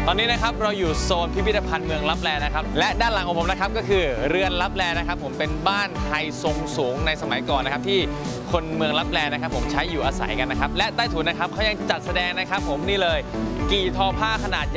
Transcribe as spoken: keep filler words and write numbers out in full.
ตอนนี้นะครับเราอยู่โซนพิพิธภัณฑ์เมืองลับแลนะครับและด้านหลังของผมนะครับก็คือเรือนลับแลนะครับผมเป็นบ้านไทยทรงสูงในสมัยก่อนนะครับที่คนเมืองลับแลนะครับผมใช้อยู่อาศัยกันนะครับและใต้ถุนนะครับเขายังจัดแสดงนะครับผมนี่เลยกี่ทอผ้าขนาด